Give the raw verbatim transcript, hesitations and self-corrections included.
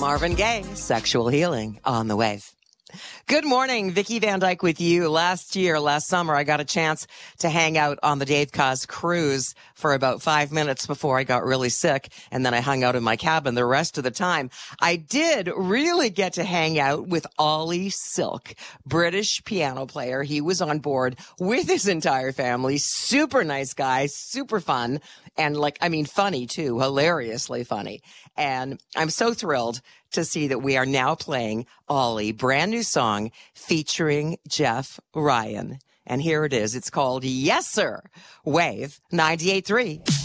Marvin Gaye, Sexual Healing on the Wave. Good morning, Vicki Van Dyke with you. Last year, last summer, I got a chance to hang out on the Dave Koz cruise for about five minutes before I got really sick, and then I hung out in my cabin the rest of the time. I did really get to hang out with Ollie Silk, British piano player. He was on board with his entire family. Super nice guy, super fun, and like, I mean, funny too, hilariously funny. And I'm so thrilled to see that we are now playing Ollie, brand new song featuring Jeff Ryan. And here it is. It's called Yes Sir, Wave ninety-eight point three.